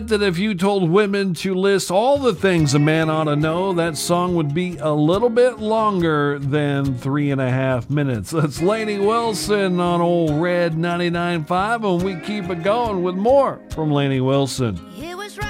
that if you told women to list all the things a man ought to know, that song would be a little bit longer than 3.5 minutes. That's Lainey Wilson on Old Red 99.5, and we keep it going with more from Lainey Wilson.